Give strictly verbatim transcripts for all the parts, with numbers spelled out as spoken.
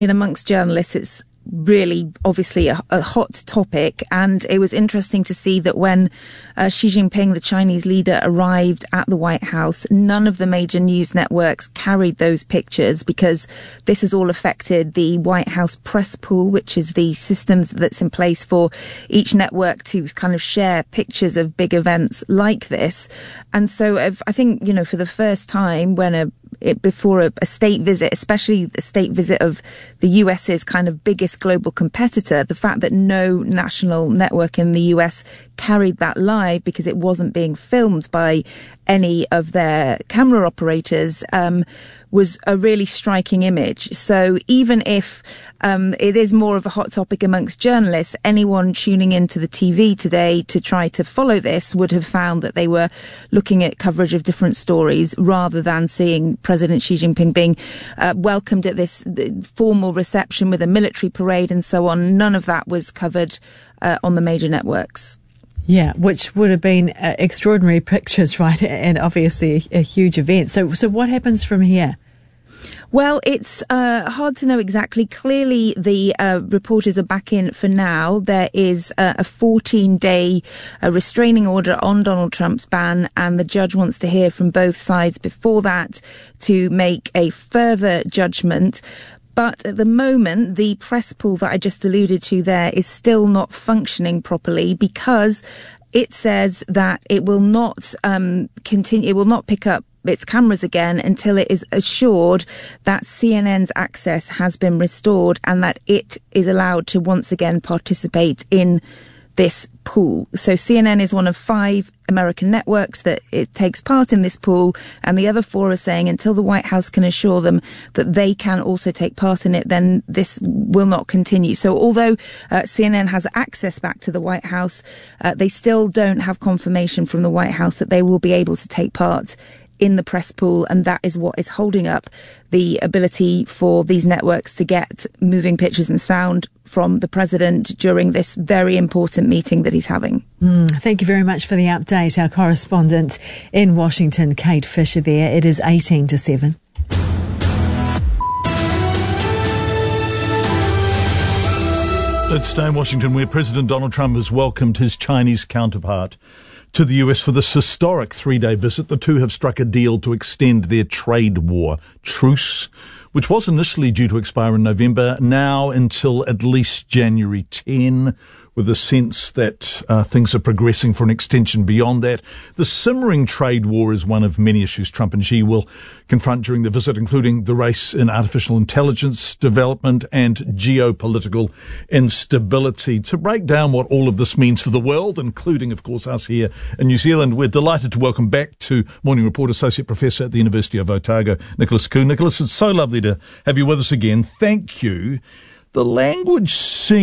amongst journalists, it's really obviously a, a hot topic, and it was interesting to see that when uh, Xi Jinping, the Chinese leader, arrived at the White House, none of the major news networks carried those pictures, because this has all affected the White House press pool, which is the system that's in place for each network to kind of share pictures of big events like this. And so I've, I think, you know, for the first time when a It, before a, a state visit, especially the state visit of the US's kind of biggest global competitor, the fact that no national network in the U S carried that live because it wasn't being filmed by any of their camera operators um, was a really striking image. So even if um, it is more of a hot topic amongst journalists, anyone tuning into the T V today to try to follow this would have found that they were looking at coverage of different stories rather than seeing President Xi Jinping being uh, welcomed at this formal reception with a military parade and so on. None of that was covered uh, on the major networks. Yeah, which would have been uh, extraordinary pictures, right? And obviously a, a huge event. So, so what happens from here? Well, it's uh, hard to know exactly. Clearly, the uh, reporters are back in for now. There is uh, a fourteen-day uh, restraining order on Donald Trump's ban, and the judge wants to hear from both sides before that to make a further judgment. But at the moment, the press pool that I just alluded to there is still not functioning properly, because it says that it will not um, continue, it will not pick up its cameras again until it is assured that C N N's access has been restored and that it is allowed to once again participate in this pool. So C N N is one of five American networks that it takes part in this pool, and the other four are saying until the White House can assure them that they can also take part in it, then this will not continue. So although uh, C N N has access back to the White House, uh, they still don't have confirmation from the White House that they will be able to take part in the press pool, and that is what is holding up the ability for these networks to get moving pictures and sound from the president during this very important meeting that he's having. Mm, thank you very much for the update. Our correspondent in Washington, Kate Fisher there. It is eighteen to seven. Let's stay in Washington, where President Donald Trump has welcomed his Chinese counterpart to the U S for this historic three-day visit. The two have struck a deal to extend their trade war truce, which was initially due to expire in November, now until at least January tenth, with a sense that uh, things are progressing for an extension beyond that. The simmering trade war is one of many issues Trump and Xi will confront during the visit, including the race in artificial intelligence development and geopolitical instability. To break down what all of this means for the world, including, of course, us here in New Zealand, we're delighted to welcome back to Morning Report Associate Professor at the University of Otago, Nicholas Khoo. Nicholas, it's so lovely to have you with us again. Thank you. The language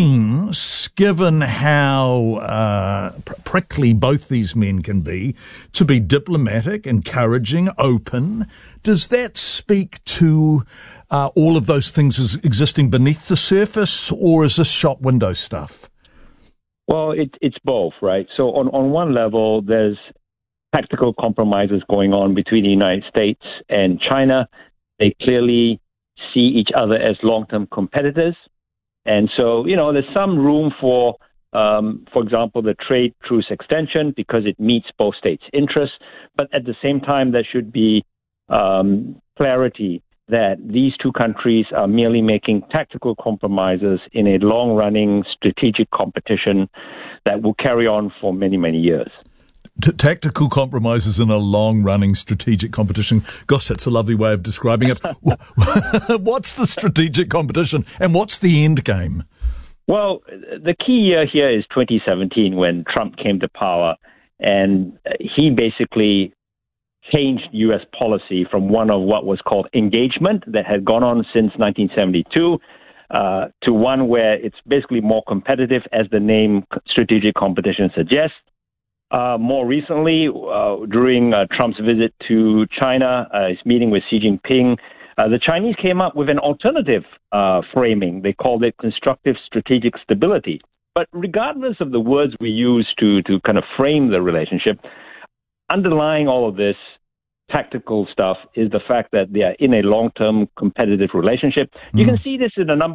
seems, given how uh, prickly both these men can be, to be diplomatic, encouraging, open. Does that speak to uh, all of those things as existing beneath the surface, or is this shop window stuff? Well, it, it's both, right? So on, on one level, there's tactical compromises going on between the United States and China. They clearly see each other as long-term competitors. And so, you know, there's some room for, um, for example, the trade truce extension because it meets both states' interests. But at the same time, there should be um, clarity that these two countries are merely making tactical compromises in a long-running strategic competition that will carry on for many, many years. T- tactical compromises in a long-running strategic competition. Gosh, that's a lovely way of describing it. What's the strategic competition and what's the end game? Well, the key year here is twenty seventeen when Trump came to power, and he basically changed U S policy from one of what was called engagement that had gone on since nineteen seventy-two uh, to one where it's basically more competitive, as the name strategic competition suggests. Uh, more recently, uh, during uh, Trump's visit to China, uh, his meeting with Xi Jinping, uh, the Chinese came up with an alternative uh, framing. They called it constructive strategic stability. But regardless of the words we use to, to kind of frame the relationship, underlying all of this tactical stuff is the fact that they are in a long-term competitive relationship. Mm. You can see this in a number